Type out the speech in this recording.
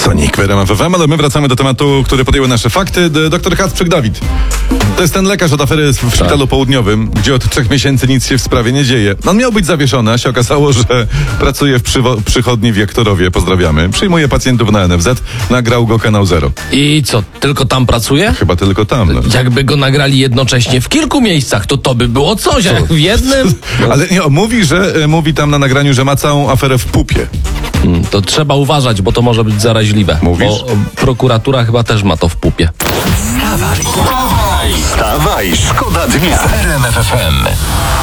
Sonic w RMF FM, ale my wracamy do tematu, który podjęły nasze fakty. Dr Kacprzyk-Dawid. To jest ten lekarz od afery w szpitalu południowym, gdzie od 3 miesięcy nic się w sprawie nie dzieje. On miał być zawieszony, a się okazało, że pracuje w przychodni w Jaktorowie. Pozdrawiamy. Przyjmuje pacjentów na NFZ. Nagrał go Kanał Zero. I co, tylko tam pracuje? Chyba tylko tam. No. Jakby go nagrali jednocześnie w kilku miejscach, to by było coś, a jak w jednym... Ale nie, mówi tam na nagraniu, że ma całą aferę w pupie. To trzeba uważać, bo to może być zaraźliwe. Mówisz? Bo prokuratura chyba też ma to w pupie. Wstawaj, szkoda dnia w RMF FM.